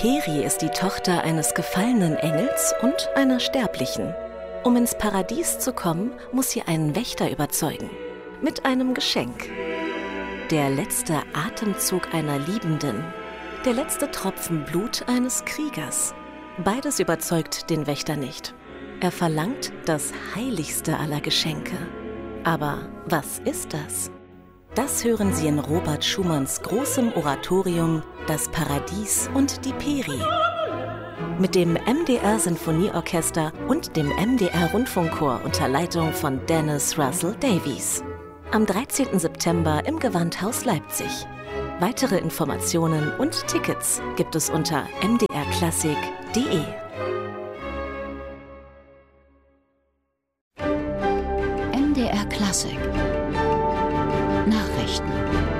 Peri ist die Tochter eines gefallenen Engels und einer Sterblichen. Um ins Paradies zu kommen, muss sie einen Wächter überzeugen. Mit einem Geschenk. Der letzte Atemzug einer Liebenden. Der letzte Tropfen Blut eines Kriegers. Beides überzeugt den Wächter nicht. Er verlangt das heiligste aller Geschenke. Aber was ist das? Das hören Sie in Robert Schumanns großem Oratorium »Das Paradies und die Peri«. Mit dem MDR-Sinfonieorchester und dem MDR-Rundfunkchor unter Leitung von Dennis Russell Davies. Am 13. September im Gewandhaus Leipzig. Weitere Informationen und Tickets gibt es unter mdrklassik.de. MDR Klassik Nachrichten.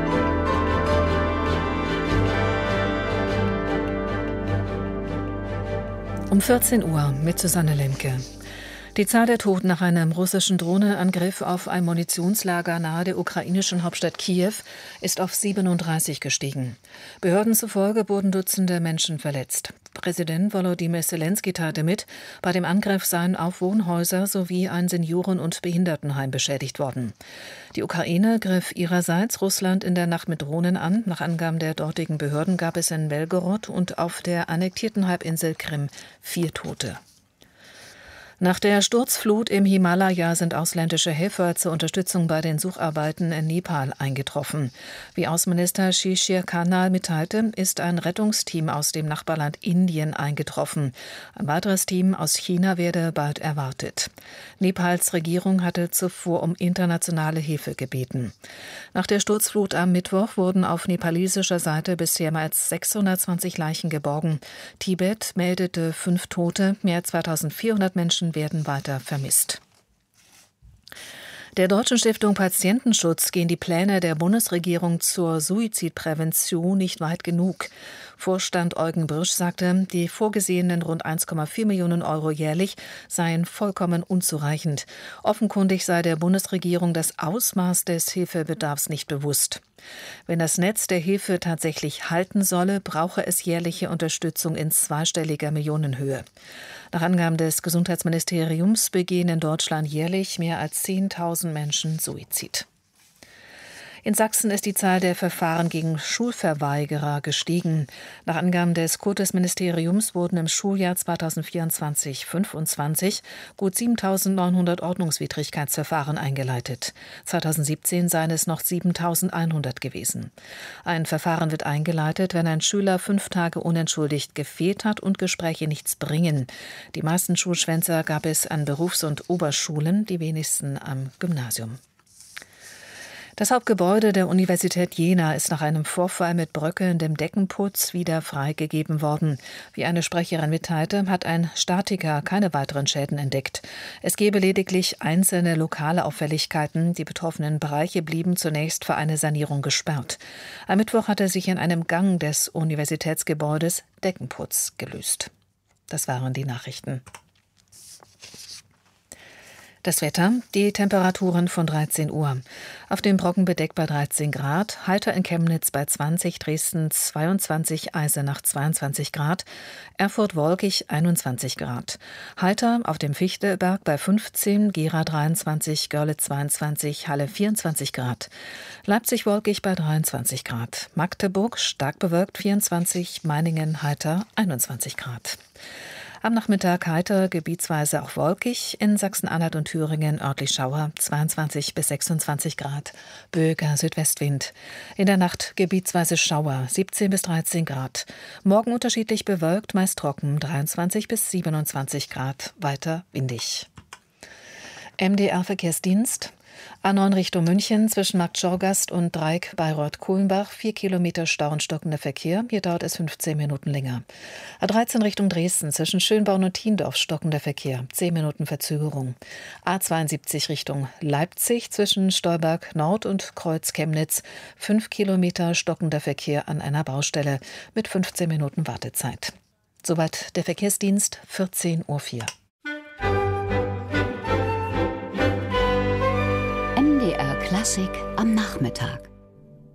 Um 14 Uhr mit Susanne Lemke. Die Zahl der Toten nach einem russischen Drohnenangriff auf ein Munitionslager nahe der ukrainischen Hauptstadt Kiew ist auf 37 gestiegen. Behörden zufolge wurden Dutzende Menschen verletzt. Präsident Volodymyr Selenskyj teilte mit, bei dem Angriff seien auch Wohnhäuser sowie ein Senioren- und Behindertenheim beschädigt worden. Die Ukraine griff ihrerseits Russland in der Nacht mit Drohnen an. Nach Angaben der dortigen Behörden gab es in Belgorod und auf der annektierten Halbinsel Krim 4 Tote. Nach der Sturzflut im Himalaya sind ausländische Helfer zur Unterstützung bei den Sucharbeiten in Nepal eingetroffen. Wie Außenminister Shishir Khanal mitteilte, ist ein Rettungsteam aus dem Nachbarland Indien eingetroffen. Ein weiteres Team aus China werde bald erwartet. Nepals Regierung hatte zuvor um internationale Hilfe gebeten. Nach der Sturzflut am Mittwoch wurden auf nepalesischer Seite bisher mehr als 620 Leichen geborgen. Tibet meldete 5 Tote, mehr als 2400 Menschen werden weiter vermisst. Der Deutschen Stiftung Patientenschutz gehen die Pläne der Bundesregierung zur Suizidprävention nicht weit genug. Vorstand Eugen Birsch sagte, die vorgesehenen rund 1,4 Millionen Euro jährlich seien vollkommen unzureichend. Offenkundig sei der Bundesregierung das Ausmaß des Hilfebedarfs nicht bewusst. Wenn das Netz der Hilfe tatsächlich halten solle, brauche es jährliche Unterstützung in zweistelliger Millionenhöhe. Nach Angaben des Gesundheitsministeriums begehen in Deutschland jährlich mehr als 10.000 Menschen Suizid. In Sachsen ist die Zahl der Verfahren gegen Schulverweigerer gestiegen. Nach Angaben des Kultusministeriums wurden im Schuljahr 2024/25 gut 7.900 Ordnungswidrigkeitsverfahren eingeleitet. 2017 seien es noch 7.100 gewesen. Ein Verfahren wird eingeleitet, wenn ein Schüler 5 Tage unentschuldigt gefehlt hat und Gespräche nichts bringen. Die meisten Schulschwänzer gab es an Berufs- und Oberschulen, die wenigsten am Gymnasium. Das Hauptgebäude der Universität Jena ist nach einem Vorfall mit bröckelndem Deckenputz wieder freigegeben worden. Wie eine Sprecherin mitteilte, hat ein Statiker keine weiteren Schäden entdeckt. Es gebe lediglich einzelne lokale Auffälligkeiten. Die betroffenen Bereiche blieben zunächst für eine Sanierung gesperrt. Am Mittwoch hatte sich in einem Gang des Universitätsgebäudes Deckenputz gelöst. Das waren die Nachrichten. Das Wetter, die Temperaturen von 13 Uhr. Auf dem Brocken bedeckt bei 13 Grad, Halter in Chemnitz bei 20, Dresden 22, Eisenach 22 Grad, Erfurt wolkig 21 Grad. Halter auf dem Fichtelberg bei 15, Gera 23, Görlitz 22, Halle 24 Grad. Leipzig wolkig bei 23 Grad. Magdeburg stark bewölkt 24, Meiningen heiter 21 Grad. Am Nachmittag heiter, gebietsweise auch wolkig, in Sachsen-Anhalt und Thüringen örtlich Schauer, 22 bis 26 Grad, böiger Südwestwind. In der Nacht gebietsweise Schauer, 17 bis 13 Grad. Morgen unterschiedlich bewölkt, meist trocken, 23 bis 27 Grad, weiter windig. MDR-Verkehrsdienst. A9 Richtung München zwischen Marktschorgast und Dreieck Bayreuth-Kohlenbach 4 Kilometer Stau und stockender Verkehr. Hier dauert es 15 Minuten länger. A13 Richtung Dresden zwischen Schönborn und Thiendorf stockender Verkehr. 10 Minuten Verzögerung. A72 Richtung Leipzig zwischen Stolberg Nord und Kreuz Chemnitz. 5 Kilometer stockender Verkehr an einer Baustelle mit 15 Minuten Wartezeit. Soweit der Verkehrsdienst, 14:04 Uhr. MDR Klassik am Nachmittag.